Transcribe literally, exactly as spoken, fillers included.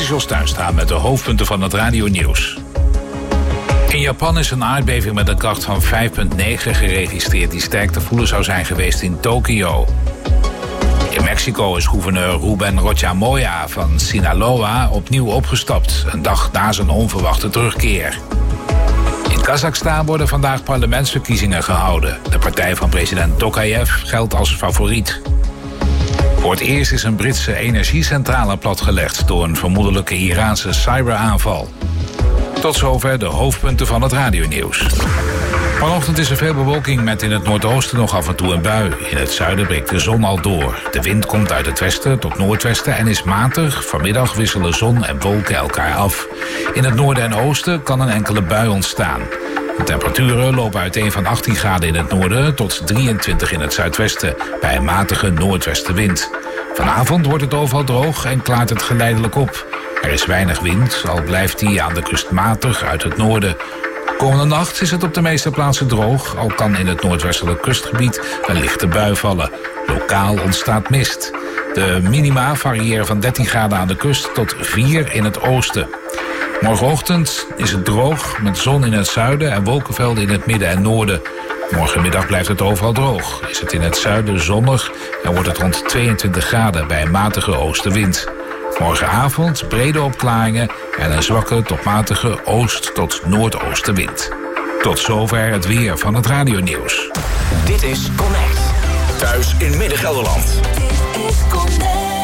is Jos Tuinstra met de hoofdpunten van het radionieuws. In Japan is een aardbeving met een kracht van vijf komma negen geregistreerd die sterk te voelen zou zijn geweest in Tokio. In Mexico is gouverneur Ruben Rocha Moya van Sinaloa opnieuw opgestapt, een dag na zijn onverwachte terugkeer. In Kazachstan worden vandaag parlementsverkiezingen gehouden. De partij van president Tokayev geldt als favoriet. Voor het eerst is een Britse energiecentrale platgelegd door een vermoedelijke Iraanse cyberaanval. Tot zover de hoofdpunten van het radionieuws. Vanochtend is er veel bewolking met in het noordoosten nog af en toe een bui. In het zuiden breekt de zon al door. De wind komt uit het westen tot noordwesten en is matig. Vanmiddag wisselen zon en wolken elkaar af. In het noorden en oosten kan een enkele bui ontstaan. De temperaturen lopen uiteen van achttien graden in het noorden tot drieëntwintig in het zuidwesten bij een matige noordwestenwind. Vanavond wordt het overal droog en klaart het geleidelijk op. Er is weinig wind, al blijft die aan de kust matig uit het noorden. Komende nacht is het op de meeste plaatsen droog, al kan in het noordwestelijk kustgebied een lichte bui vallen. Lokaal ontstaat mist. De minima variëren van dertien graden aan de kust tot vier in het oosten. Morgenochtend is het droog met zon in het zuiden en wolkenvelden in het midden en noorden. Morgenmiddag blijft het overal droog. Is het in het zuiden zonnig en wordt het rond tweeëntwintig graden bij een matige oostenwind. Morgenavond brede opklaringen en een zwakke tot matige oost- tot noordoostenwind. Tot zover het weer van het radionieuws. Dit is Connect. Thuis in Midden-Gelderland. Dit is Connect.